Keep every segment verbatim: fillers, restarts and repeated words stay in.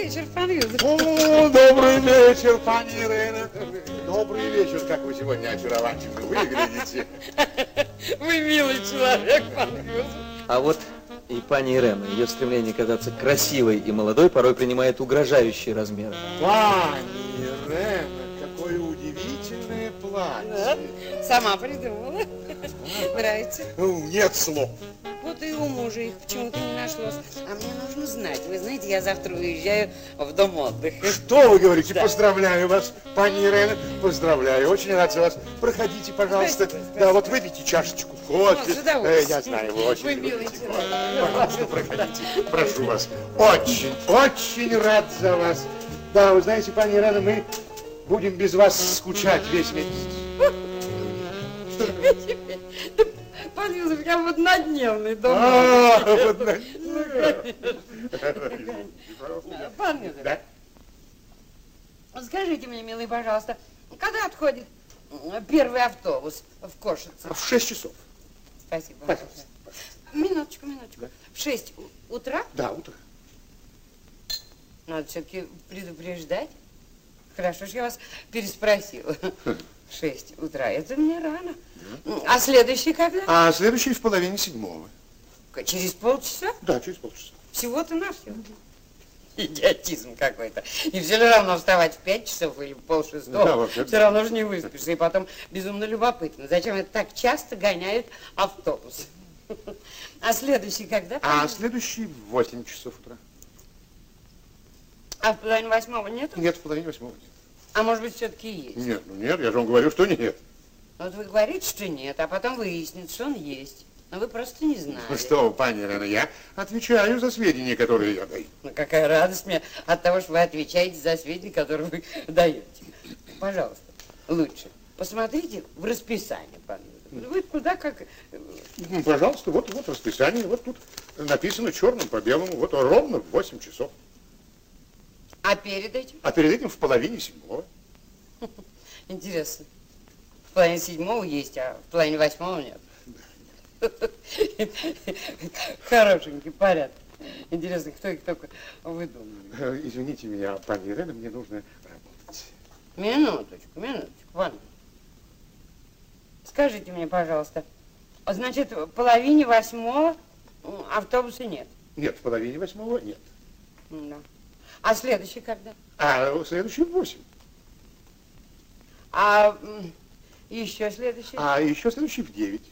вечер, пан Юзеф. О, добрый вечер, пани Ирена. Добрый вечер, как вы сегодня очаровательно выглядите. Вы милый человек, пан Юзеф. А вот и пани Ирена, ее стремление казаться красивой и молодой порой принимает угрожающие размеры. Пани Ирена, какое удивительное платье. Да, сама придумала. Нравится? Нет слов. Вот и у мужа их почему-то не нашлось. А мне нужно знать. Вы знаете, я завтра уезжаю в дом отдыха. Что вы говорите? Да. Поздравляю вас, пани Ирена. Поздравляю. Очень рад за вас. Проходите, пожалуйста. Спасибо, спасибо. Да, вот выпейте чашечку кофе. С удовольствием. Э, Я знаю, вы очень Вы милый любите человек. кофе. Пожалуйста, проходите. Прошу вас. Очень, очень рад за вас. Да, вы знаете, пани Ирена, мы будем без вас скучать весь месяц. Пан Юзеф, я в однодневный дом. А, вот на- Пан Юзеф, Да? скажите мне, милый, пожалуйста, когда отходит первый автобус в Кошице? В шесть часов. Спасибо. Пожалуйста. Минуточку, минуточку. В шесть у- утра? Да, утро. Надо все-таки предупреждать. Хорошо, что я вас переспросила. В шесть утра. Это мне рано. А следующий когда? А следующий в половине седьмого. Через полчаса? Да, через полчаса. Всего-то навсего. Идиотизм какой-то. И все равно вставать в пять часов или в полшестого. Да, вообще. Все равно же не выспишься. И потом безумно любопытно. Зачем это так часто гоняют автобус? А следующий когда? А следующий в восемь часов утра. А в половине восьмого нету? Нет, в половине восьмого нет. А может быть, все-таки есть? Нет, ну нет, я же вам говорю, что нет. Вот вы говорите, что нет, а потом выяснится, что он есть. Но вы просто не знали. Ну что вы, пани Ирена, я отвечаю за сведения, которые я даю. Ну, какая радость мне от того, что вы отвечаете за сведения, которые вы даете. Пожалуйста, лучше посмотрите в расписание, пан Юзеф. Вы куда как... Ну, пожалуйста, вот, вот расписание, вот тут написано черным по белому, вот ровно в восемь часов. А перед этим? А перед этим в половине седьмого. Интересно. В половине седьмого есть, а в половине восьмого нет. Хорошенький порядок. Интересно, кто их только выдумал. Э, Извините меня, пани Ирена, мне нужно работать. Минуточку, минуточку, пан. Скажите мне, пожалуйста, значит, в половине восьмого автобуса нет? Нет, в половине восьмого нет. Да. А следующий когда? А следующий в восемь. А м, еще следующий? А еще следующий в девять.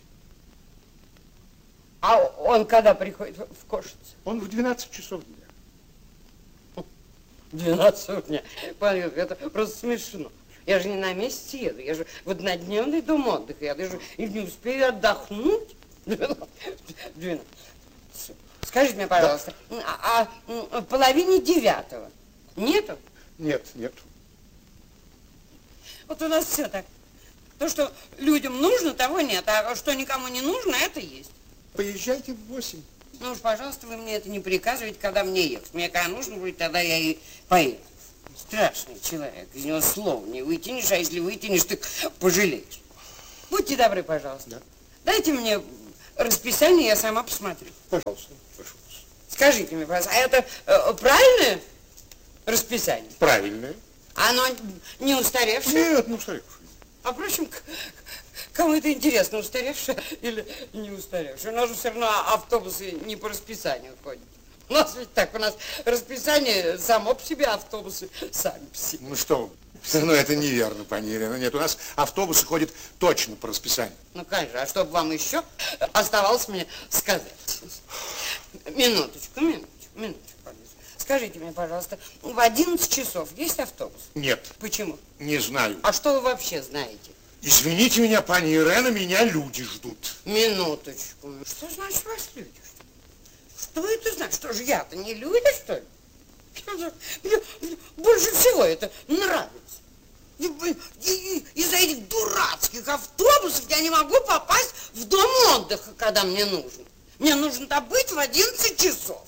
А он когда приходит в, в Кошице? Он в двенадцать часов дня. двенадцать дня. Пан Юзеф, это просто смешно. Я же не на месяц еду, я же в однодневный дом отдыха. Я даже и не успею отдохнуть. двенадцать. Скажите мне, пожалуйста, да. а, а в половине девятого нету? Нет, нет. Вот у нас все так. То, что людям нужно, того нет. А что никому не нужно, это есть. Поезжайте в восемь. Ну уж, пожалуйста, вы мне это не приказывайте, когда мне ехать. Мне когда нужно будет, тогда я и поеду. Страшный человек. Из него слова не вытянешь, а если вытянешь, ты пожалеешь. Будьте добры, пожалуйста. Да. Дайте мне расписание, я сама посмотрю. Пожалуйста, прошу вас. Скажите мне, пожалуйста, а это э, правильное расписание? Правильное. Оно не устаревшее? Нет, не устаревшее. А впрочем, кому это интересно, устаревшее или не устаревшее? У нас же все равно автобусы не по расписанию ходят. У нас ведь так, у нас расписание само по себе, автобусы сами по себе. Ну что вы, ну это неверно, пани Ирена. Нет, у нас автобусы ходят точно по расписанию. Ну, конечно, а что бы вам еще оставалось мне сказать? Минуточку, минуточку, минуточку, пожалуйста. Скажите мне, пожалуйста, в одиннадцать часов есть автобус? Нет. Почему? Не знаю. А что вы вообще знаете? Извините меня, пани Ирена, меня люди ждут. Минуточку. Что значит вас люди ждут? Что это значит? Что же я-то не люди, что ли? Мне больше всего это нравится. Из-за этих дурацких автобусов я не могу попасть в дом отдыха, когда мне нужно. Мне нужно там быть в одиннадцать часов.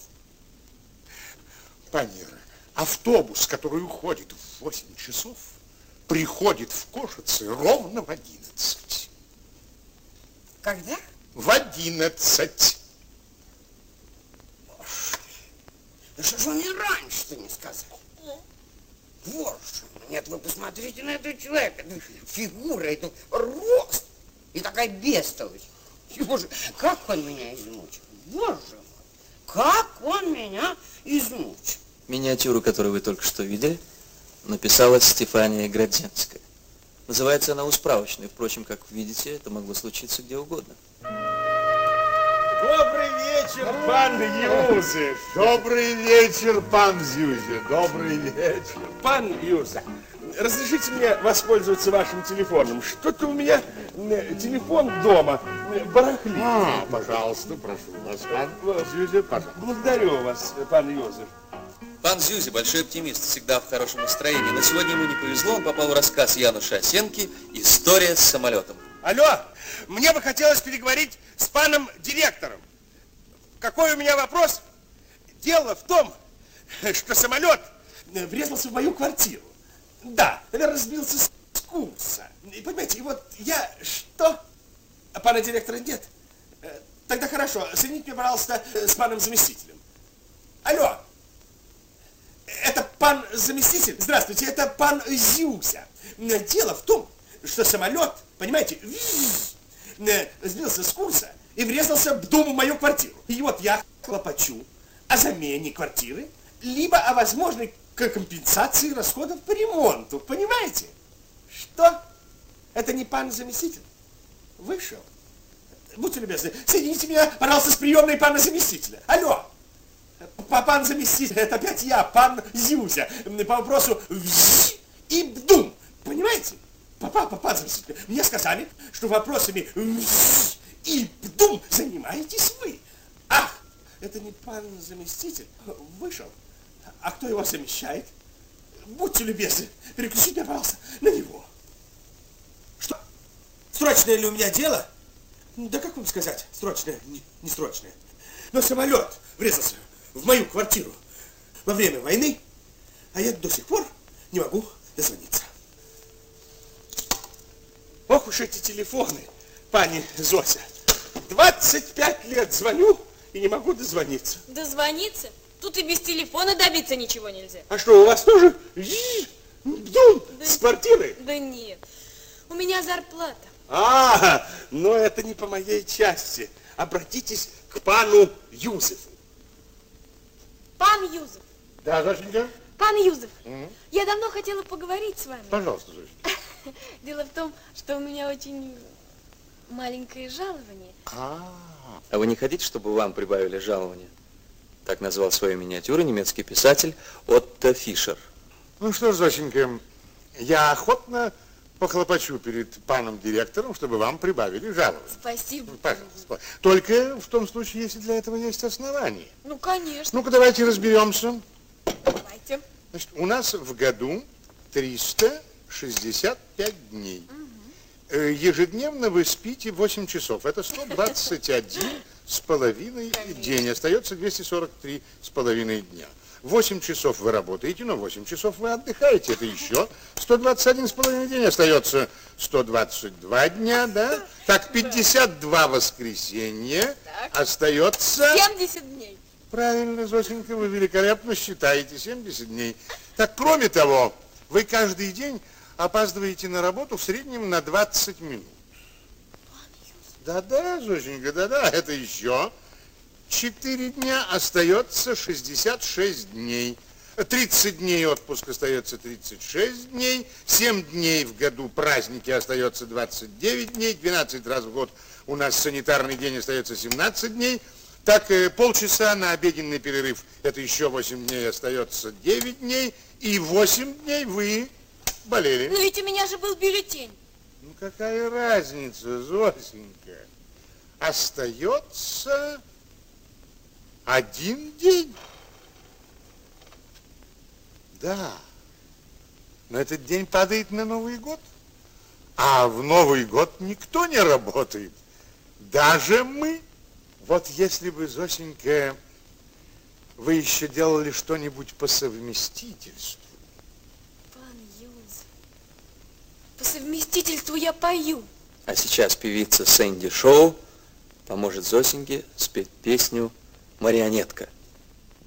Пани Ирена, автобус, который уходит в восемь часов, приходит в Кошице ровно в одиннадцать. Когда? В одиннадцать. Да что же вы мне раньше-то не сказали? Боже мой, нет, вы посмотрите на этого человека. Это фигура, это рост. И такая бестолочь. Боже, как он меня измучил. Боже мой, как он меня измучил. Миниатюру, которую вы только что видели, написала Стефания Градзенская. Называется она у справочной. Впрочем, как вы видите, это могло случиться где угодно. Добрый вечер, пан Юзеф. Добрый вечер, пан Зюзя. Добрый вечер. Пан Юзеф, разрешите мне воспользоваться вашим телефоном? Что-то у меня э, телефон дома э, барахлит. А, пожалуйста, прошу вас, пан Зюзя, пожалуйста. Благодарю вас, пан Юзеф. Пан Зюзи большой оптимист, всегда в хорошем настроении. Но сегодня ему не повезло, он попал в рассказ Януша Осенки «История с самолетом». Алло, мне бы хотелось переговорить с паном директором. Какой у меня вопрос? Дело в том, что самолет врезался в мою квартиру. Да, наверное, сбился с курса. И понимаете, и вот я что? А пана директора нет? Тогда хорошо, соедините меня, пожалуйста, с паном заместителем. Алло, это пан заместитель? Здравствуйте, это пан Зюзя. Дело в том, что самолет, понимаете, сбился с курса и врезался в дом в мою квартиру. И вот я хлопочу о замене квартиры, либо о возможной компенсации расходов по ремонту. Понимаете? Что? Это не пан заместитель? Вышел. Будьте любезны, соедините меня, пожалуйста, с приемной пана заместителя. Алло. Пан заместитель, это опять я, пан Зюзя. По вопросу вз и бдум. Понимаете? Папа, папа заместитель, мне сказали, что вопросами вз и бдум занимаетесь вы. Ах, это не пан заместитель. Вышел. А кто его замещает? Будьте любезны, переключите меня, пожалуйста, на него. Что? Срочное ли у меня дело? Да как вам сказать, срочное, не, не срочное. Но самолет врезался в мою квартиру во время войны, а я до сих пор не могу дозвониться. Ох уж эти телефоны, пани Зося. двадцать пять лет звоню и не могу дозвониться. Дозвониться? Тут и без телефона добиться ничего нельзя. А что, у вас тоже бдум Да, с квартиры? Да нет, у меня зарплата. А, но это не по моей части. Обратитесь к пану Юзефу. Пан Юзеф, Да, Зосенька? пан Юзеф, Мгм. я давно хотела поговорить с вами. Пожалуйста, Зосенька. Дело в том, что у меня очень маленькое жалование. А, А вы не хотите, чтобы вам прибавили жалование? Так назвал свою миниатюру немецкий писатель Отто Фишер. ну что ж, Зосенька, я охотно похлопочу перед паном директором, чтобы вам прибавили жалование. Спасибо. Пожалуйста. Только в том случае, если для этого есть основания. Ну, конечно. Ну-ка, давайте разберемся. Давайте. Значит, у нас в году триста шестьдесят пять дней. Э, Ежедневно вы спите восемь часов. Это сто двадцать один с половиной день. Остается двести сорок три с половиной дня. восемь часов вы работаете, но восемь часов вы отдыхаете. Это еще сто двадцать один с половиной день. Остается сто двадцать два дня, да? Так, пятьдесят два воскресенья. Так. Остается... семьдесят дней. Правильно, Зосенька, вы великолепно считаете. семьдесят дней. Так, кроме того, вы каждый день опаздываете на работу в среднем на двадцать минут. Да-да, Зосенька, да-да, это еще четыре дня, остается шестьдесят шесть дней. тридцать дней отпуск, остается тридцать шесть дней. семь дней в году праздники, остается двадцать девять дней. двенадцать раз в год у нас санитарный день, остается семнадцать дней. Так, э, полчаса на обеденный перерыв, это еще восемь дней, остается девять дней. И восемь дней вы болели. Но ведь у меня же был бюллетень. Ну, какая разница, Зосенька? Остается один день. Да. Но этот день падает на Новый год. А в Новый год никто не работает. Даже мы. Вот если бы, Зосенька, вы еще делали что-нибудь по совместительству. Пан Юзеф, по совместительству я пою. А сейчас певица Сэнди Шоу поможет Зосеньке спеть песню «Марионетка».